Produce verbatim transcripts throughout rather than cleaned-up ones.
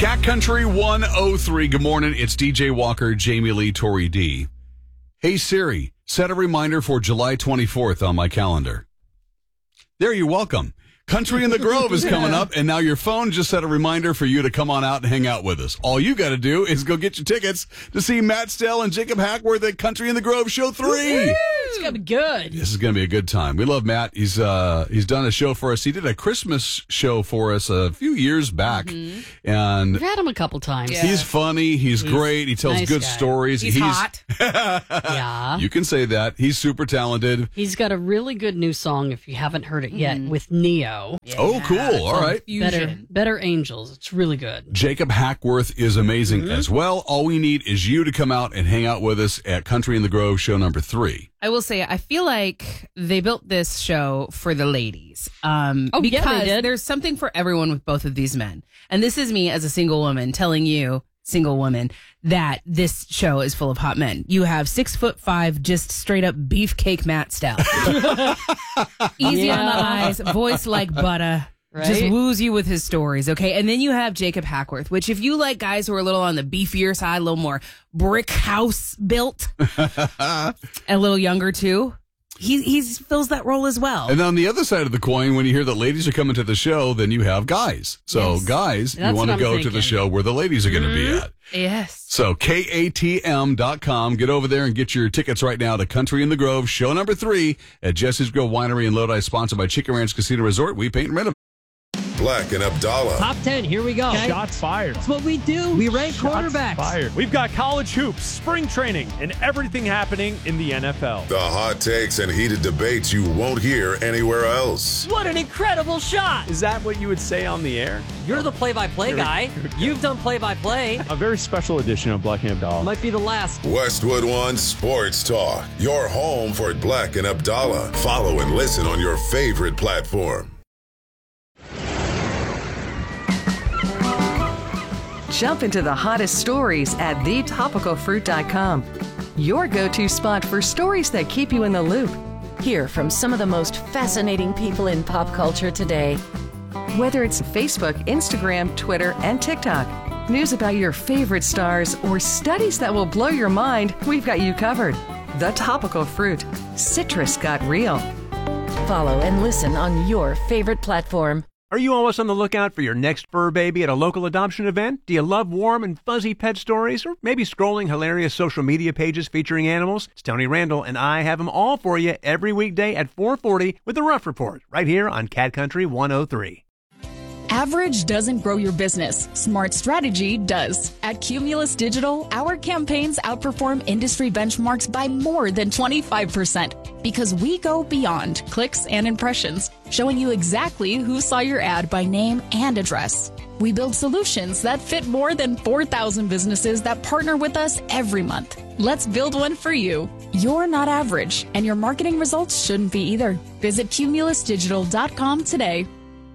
Cat Country one oh three. Good morning. It's D J Walker, Jamie Lee, Tori D. Hey, Siri, set a reminder for July twenty-fourth on my calendar. There, you're welcome. Country in the Grove is coming up, and now your phone just set a reminder for you to come on out and hang out with us. All you got to do is go get your tickets to see Matt Stell and Jacob Hackworth at Country in the Grove Show three. It's going to be good. This is going to be a good time. We love Matt. He's uh, he's done a show for us. He did a Christmas show for us a few years back. Mm-hmm. And We've had him a couple times. Yeah. He's funny. He's, he's great. He tells nice good guy. stories. He's, he's hot. Yeah. You can say that. He's super talented. He's got a really good new song, if you haven't heard it yet, Mm-hmm. with Neo. Yeah, oh, cool. All right. Better, better Angels. It's really good. Jacob Hackworth is amazing Mm-hmm. as well. All we need is you to come out and hang out with us at Country in the Grove show number three. I will say, I feel like they built this show for the ladies. Um, Oh, yeah, because they did. there's something for everyone with both of these men. And this is me as a single woman telling you, single woman, that this show is full of hot men. You have six foot five, just straight up beefcake Matt Stell. Easy on the Yeah. eyes, voice like butter. Right? Just woos you with his stories, okay? And then you have Jacob Hackworth, which if you like guys who are a little on the beefier side, a little more brick house built, a little younger too, he he's fills that role as well. And on the other side of the coin, when you hear that ladies are coming to the show, then you have guys. So Yes. guys, That's you want what to I'm go to the thinking. show where the ladies are going to be at. Yes. So K A T M dot com. Get over there and get your tickets right now to Country in the Grove, show number three at Jesse's Grove Winery in Lodi, sponsored by Chicken Ranch Casino Resort. We paint and rent them. Black and Abdallah. Top ten, here we go. Okay. Shots fired. That's what we do. We rank Shots quarterbacks. fired. We've got college hoops, spring training, and everything happening in the N F L. The hot takes and heated debates you won't hear anywhere else. What an incredible shot. Is that what you would say on the air? You're the play-by-play guy. You've done play-by-play. A very special edition of Black and Abdallah. Might be the last. Westwood One Sports Talk. Your home for Black and Abdallah. Follow and listen on your favorite platform. Jump into the hottest stories at the topical fruit dot com. Your go-to spot for stories that keep you in the loop. Hear from some of the most fascinating people in pop culture today. Whether it's Facebook, Instagram, Twitter, and TikTok, news about your favorite stars, or studies that will blow your mind, we've got you covered. The Topical Fruit. Citrus got real. Follow and listen on your favorite platform. Are you always on the lookout for your next fur baby at a local adoption event? Do you love warm and fuzzy pet stories? Or maybe scrolling hilarious social media pages featuring animals? It's Tony Randall, and I have them all for you every weekday at four forty with The Rough Report, right here on Cat Country one oh three. Average doesn't grow your business. Smart strategy does. At Cumulus Digital, our campaigns outperform industry benchmarks by more than twenty-five percent because we go beyond clicks and impressions, showing you exactly who saw your ad by name and address. We build solutions that fit more than four thousand businesses that partner with us every month. Let's build one for you. You're not average, and your marketing results shouldn't be either. Visit cumulus digital dot com today.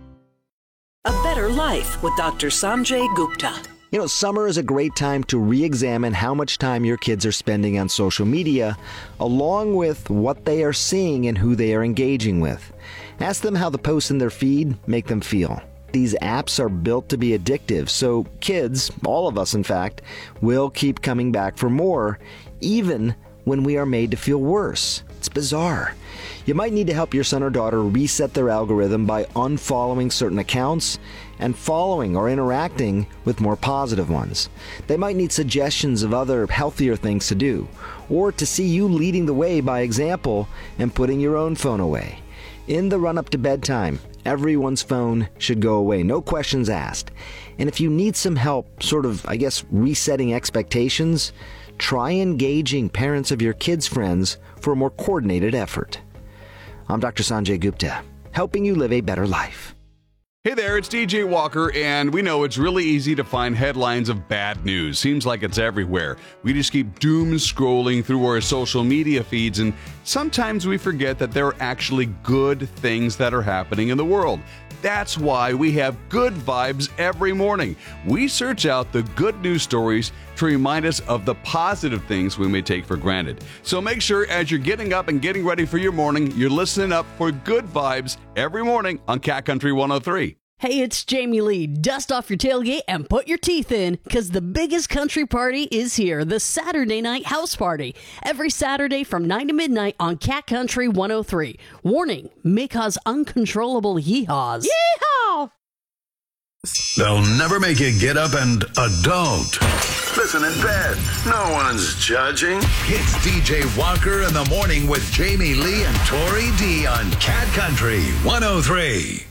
A Better Life with Doctor Sanjay Gupta. You know, summer is a great time to re-examine how much time your kids are spending on social media, along with what they are seeing and who they are engaging with. Ask them how the posts in their feed make them feel. These apps are built to be addictive, so kids, all of us in fact, will keep coming back for more, even when we are made to feel worse. It's bizarre. You might need to help your son or daughter reset their algorithm by unfollowing certain accounts and following or interacting with more positive ones. They might need suggestions of other healthier things to do, or to see you leading the way by example and putting your own phone away. In the run-up to bedtime, everyone's phone should go away, no questions asked. And if you need some help, sort of, I guess, resetting expectations, try engaging parents of your kids' friends for a more coordinated effort. I'm Doctor Sanjay Gupta, helping you live a better life. Hey there, it's D J Walker, and we know it's really easy to find headlines of bad news. Seems like it's everywhere. We just keep doom scrolling through our social media feeds, and sometimes we forget that there are actually good things that are happening in the world. That's why we have Good Vibes every morning. We search out the good news stories to remind us of the positive things we may take for granted. So make sure as you're getting up and getting ready for your morning, you're listening up for Good Vibes every morning on Cat Country one oh three. Hey, it's Jamie Lee. Dust off your tailgate and put your teeth in, because the biggest country party is here, the Saturday Night House Party. Every Saturday from nine to midnight on Cat Country one oh three. Warning, may cause uncontrollable yeehaws. Yeehaw! They'll never make you get up and adult. Listen in bed. No one's judging. It's D J Walker in the morning with Jamie Lee and Tori D on Cat Country one oh three.